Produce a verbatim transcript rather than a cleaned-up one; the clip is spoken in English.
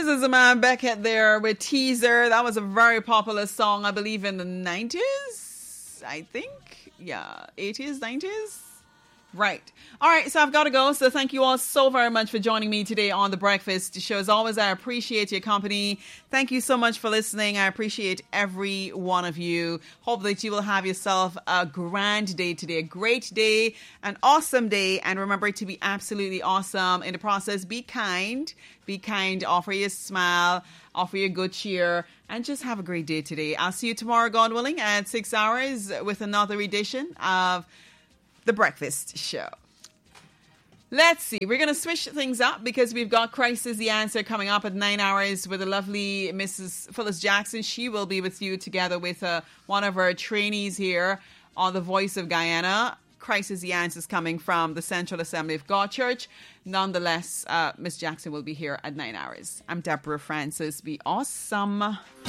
This is Amanda Beckett there with Teaser. That was a very popular song, I believe, in the nineties, I think. Yeah, eighties, nineties. Right. All right, so I've got to go. So thank you all so very much for joining me today on The Breakfast Show. As always, I appreciate your company. Thank you so much for listening. I appreciate every one of you. Hope that you will have yourself a grand day today, a great day, an awesome day. And remember to be absolutely awesome. In the process, be kind. Be kind. Offer your smile. Offer your good cheer. And just have a great day today. I'll see you tomorrow, God willing, at six hours with another edition of The Breakfast Show. Let's see. We're going to switch things up because we've got Christ is the Answer coming up at nine hours with the lovely Missus Phyllis Jackson. She will be with you together with uh, one of our trainees here on The Voice of Guyana. Christ is the Answer is coming from the Central Assembly of God Church. Nonetheless, uh, Miss Jackson will be here at nine hours. I'm Deborah Francis. Be awesome.